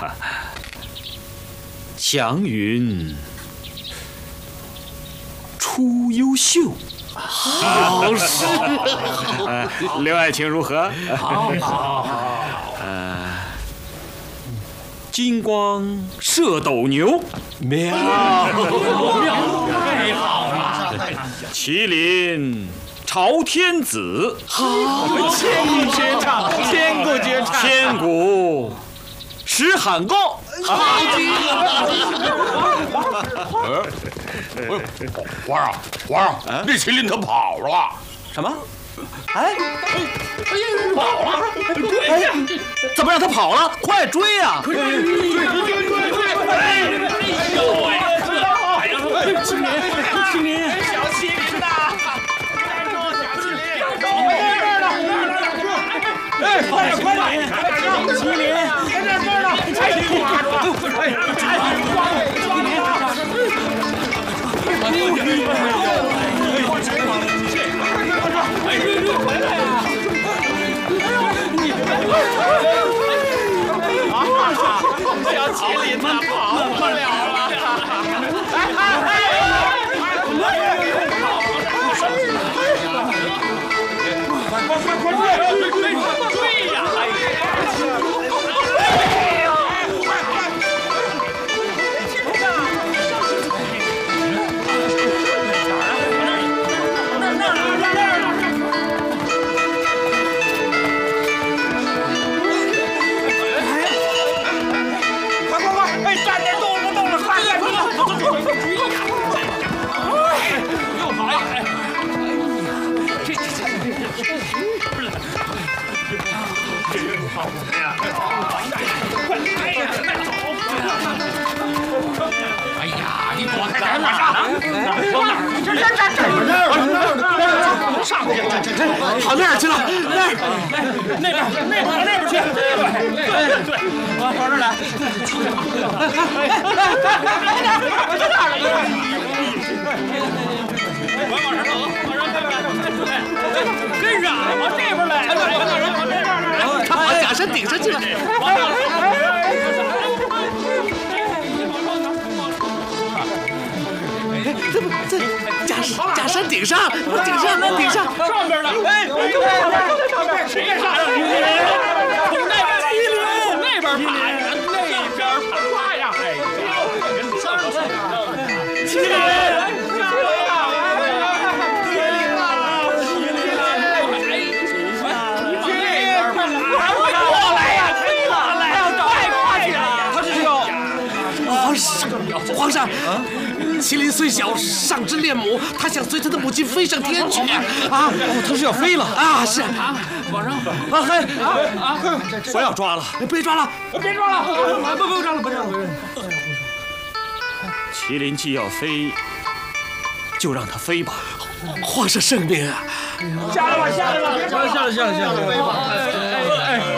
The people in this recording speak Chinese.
祥云出优秀。 好事。 刘爱卿如何？ 好。 金光射斗牛， 妙，太好了。 麒麟朝天子， 好，千古绝唱，千古绝唱， 千古石喊高。 好极了。皇上，那麒麟他跑了。 什么？ 跑了！ 怎么让他跑了？快追呀！ 追！哎呦喂！青年，小麒麟呐！站住，小麒麟！那儿呢！快点！麒麟，在这儿呢！快小麒麟呐，跑不了了！快追呀！哎呀，你躲开点，我上！上去！ 跑那儿去了？ 那边去！对，往这儿来！往上走，跟上，往这边来！ 他把假山顶上去了。这假山顶上，上边了！哎，谁上？从那边爬呀，哎，麒麟！皇上，麒麟虽小，上肢恋母，他想随他的母亲飞上天去啊！他是要飞了啊！是啊，皇上不要抓了，别抓了，不用抓了！麒麟既要飞，就让它飞吧。皇上圣命啊！下来吧！